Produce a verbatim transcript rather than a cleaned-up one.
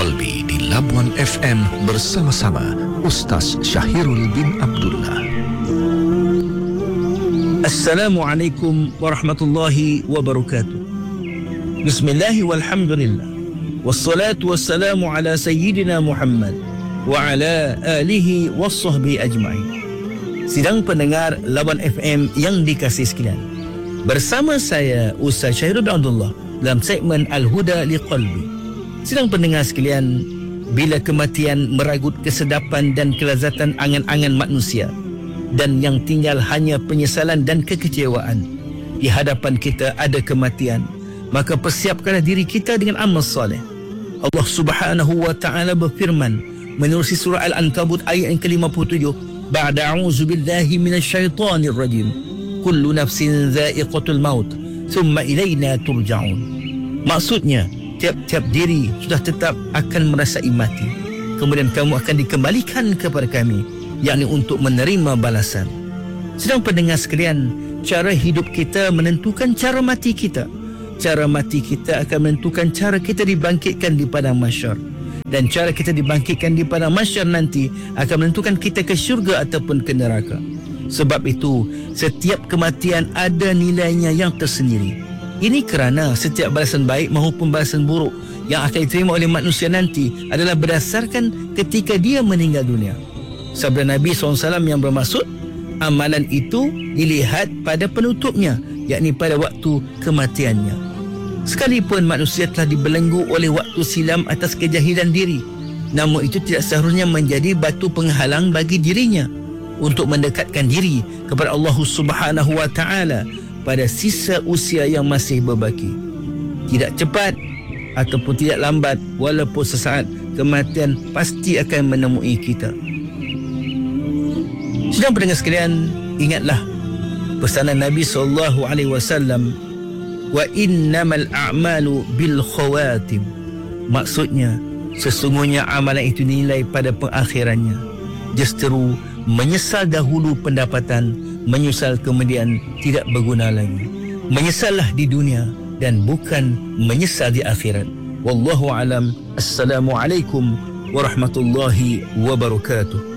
Qalbi di Labuan F M bersama-sama Ustaz Syahirul bin Abdullah. Assalamualaikum warahmatullahi wabarakatuh. Bismillahi walhamdulillah. Wassalatu wassalamu ala sayyidina Muhammad wa ala alihi wassahbihi ajma'in. Sidang pendengar Labuan F M yang dikasihi sekalian, bersama saya Ustaz Syahirul bin Abdullah dalam segmen Al-Huda li Qalbi. Sidang pendengar sekalian, bila kematian meragut kesedapan dan kelazatan angan-angan manusia dan yang tinggal hanya penyesalan dan kekecewaan, di hadapan kita ada kematian, maka persiapkanlah diri kita dengan amal soleh. Allah Subhanahu wa taala berfirman menerusi surah Al-Ankabut ayat yang ke lima puluh tujuh, ba'da a'udzu billahi minasyaitonir rajim, kullu nafsin dha'iqatul maut thumma ilaina turja'un. Maksudnya, tiap-tiap diri sudah tetap akan merasai mati, kemudian kamu akan dikembalikan kepada kami, yakni untuk menerima balasan. Sedang pendengar sekalian, cara hidup kita menentukan cara mati kita. Cara mati kita akan menentukan cara kita dibangkitkan di padang mahsyar, dan cara kita dibangkitkan di padang mahsyar nanti akan menentukan kita ke syurga ataupun ke neraka. Sebab itu, setiap kematian ada nilainya yang tersendiri. Ini kerana setiap balasan baik maupun balasan buruk yang akan diterima oleh manusia nanti adalah berdasarkan ketika dia meninggal dunia. Sabda Nabi sallallahu alaihi wasallam yang bermaksud, amalan itu dilihat pada penutupnya, yakni pada waktu kematiannya. Sekalipun manusia telah dibelenggu oleh waktu silam atas kejahilan diri, namun itu tidak seharusnya menjadi batu penghalang bagi dirinya untuk mendekatkan diri kepada Allah Subhanahu wa taala pada sisa usia yang masih berbaki. Tidak cepat ataupun tidak lambat, walaupun sesaat, kematian pasti akan menemui kita. Sedang pendengar sekalian, ingatlah pesanan Nabi sallallahu alaihi wasallam, wa innamal a'malu bil khawatim. Maksudnya, sesungguhnya amalan itu dinilai pada pengakhirannya. Justeru menyesal dahulu pendapatan, menyesal kemudian tidak berguna lagi. Menyesallah di dunia dan bukan menyesal di akhirat. Wallahu alam. Assalamualaikum warahmatullahi wabarakatuh.